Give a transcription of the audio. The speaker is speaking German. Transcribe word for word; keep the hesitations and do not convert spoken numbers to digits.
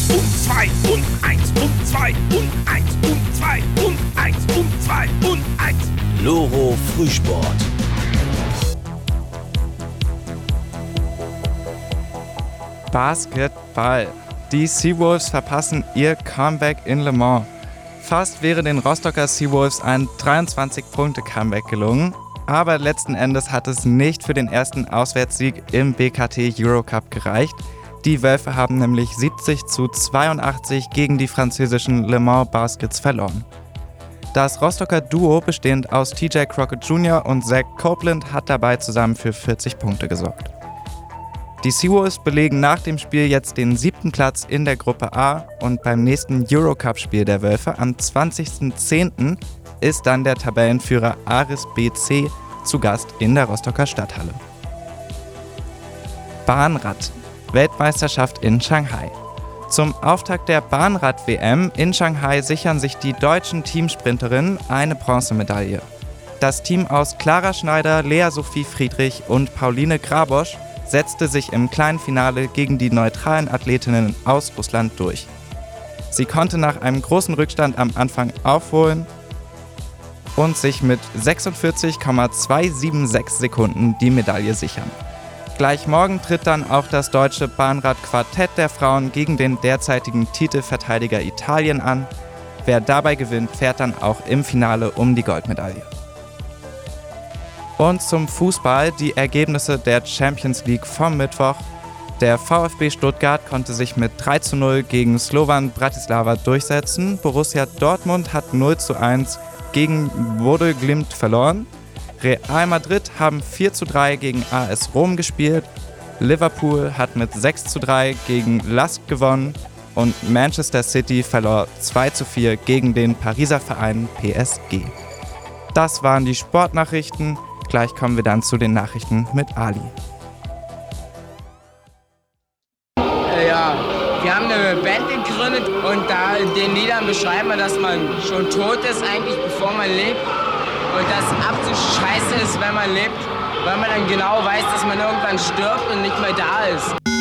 und zwei und eins und zwei und eins und zwei und eins und zwei und eins. Loro Frühsport. Basketball. Die Seawolves verpassen ihr Comeback in Le Mans. Fast wäre den Rostocker Seawolves ein dreiundzwanzig-Punkte-Comeback gelungen, aber letzten Endes hat es nicht für den ersten Auswärtssieg im B K T Eurocup gereicht. Die Wölfe haben nämlich siebzig zu zweiundachtzig gegen die französischen Le Mans Baskets verloren. Das Rostocker Duo, bestehend aus T J Crockett Junior und Zach Copeland, hat dabei zusammen für vierzig Punkte gesorgt. Die Seawolves belegen nach dem Spiel jetzt den siebten Platz in der Gruppe A und beim nächsten Eurocup-Spiel der Wölfe am zwanzigsten zehnten ist dann der Tabellenführer Aris B C zu Gast in der Rostocker Stadthalle. Bahnrad. Weltmeisterschaft in Shanghai. Zum Auftakt der Bahnrad-W M in Shanghai sichern sich die deutschen Teamsprinterinnen eine Bronzemedaille. Das Team aus Clara Schneider, Lea Sophie Friedrich und Pauline Grabosch setzte sich im kleinen Finale gegen die neutralen Athletinnen aus Russland durch. Sie konnte nach einem großen Rückstand am Anfang aufholen und sich mit sechsundvierzig Komma zweihundertsechsundsiebzig Sekunden die Medaille sichern. Gleich morgen tritt dann auch das deutsche Bahnrad-Quartett der Frauen gegen den derzeitigen Titelverteidiger Italien an. Wer dabei gewinnt, fährt dann auch im Finale um die Goldmedaille. Und zum Fußball die Ergebnisse der Champions League vom Mittwoch. Der VfB Stuttgart konnte sich mit drei zu null gegen Slovan Bratislava durchsetzen. Borussia Dortmund hat null zu eins gegen Bodø Glimt verloren. Real Madrid haben vier zu drei gegen A S Rom gespielt. Liverpool hat mit sechs zu drei gegen Lask gewonnen. Und Manchester City verlor zwei zu vier gegen den Pariser Verein P S G. Das waren die Sportnachrichten. Gleich kommen wir dann zu den Nachrichten mit Ali. Ja, wir haben eine Band gegründet und da in den Liedern beschreiben wir, dass man schon tot ist eigentlich, bevor man lebt. Und dass absolut scheiße ist, wenn man lebt, weil man dann genau weiß, dass man irgendwann stirbt und nicht mehr da ist.